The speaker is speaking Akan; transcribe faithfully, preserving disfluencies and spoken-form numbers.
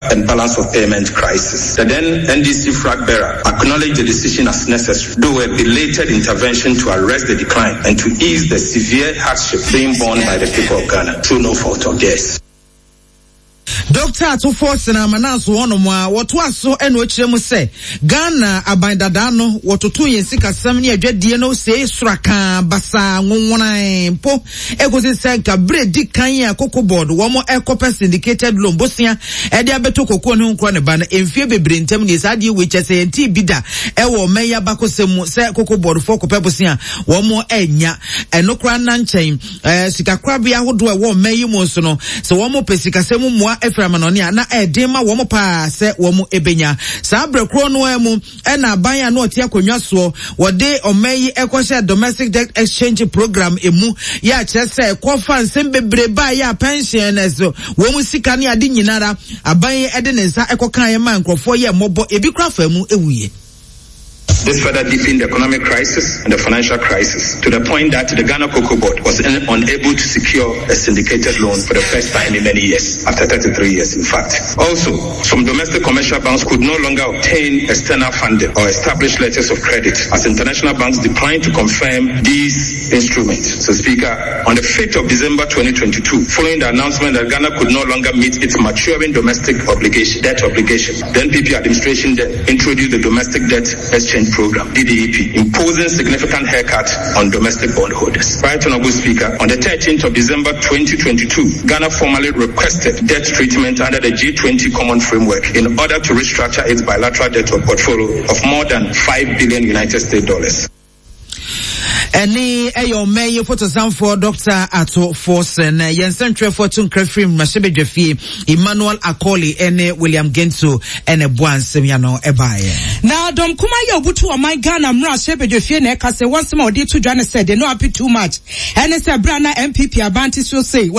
and balance of payment crisis. The then N D C flag bearer acknowledged the decision as necessary, though a belated intervention to arrest the decline and to ease the severe hardship being borne by the people of Ghana through no fault of theirs. Doctor Atufo na mananso wono mo a woto aso eno akire mu se Ghana abandada no wototo yensika sam ne adwadie no se suraka basa nwonwonan mpo egosi senka bredi kan ya koko board wo mo ecopa syndicated loan bosia e de abeto koko ne nkro ne ba na emfie bebre ntem ne sade we chese enti bida e wo meya bakosemu se koko board fo kopa bosia wo mo enya enokra na nchen eh sikakra bia hodo e wo meyi mo so no se wo mo pesikasemu mo Eframanoni na edema wo mo pa se wo mo ebenya sa brekro no emu e na ban na otia konwa so wo de omayi ekose domestic debt exchange program emu ya chese kofa nsem bebre ba ya pensioners wo mu sika ne ade nyinara aban e de ne nsa ekokan ye man krofo ye mobo ebi krafa mu ewuye. This further deepened the economic crisis and the financial crisis to the point that the Ghana Cocoa Board was in, unable to secure a syndicated loan for the first time in many years, after thirty-three years in fact. Also, some domestic commercial banks could no longer obtain external funding or establish letters of credit as international banks declined to confirm these instruments. So Speaker, on the fifth of December twenty twenty-two, following the announcement that Ghana could no longer meet its maturing domestic obligation, debt obligation, the N P P administration then introduced the Domestic Debt Exchange Program, D D E P, imposing significant haircut on domestic bondholders. Right, Honorable Speaker, on the thirteenth of December twenty twenty-two, Ghana formally requested debt treatment under the G twenty Common Framework in order to restructure its bilateral debt portfolio of more than five billion United States dollars. Any ayo mayor photosam for Doctor Ato Forsen yensentre for tun krefrim mashebe dwefie Emmanuel Akoli ene William Gentu ene Bwansem ya no ebaye na dom kuma ye obutu o my Ghana mra shebe dwefie na e kase once ma odi to dwane said they no happy too much ene se bra na M P P abanti so say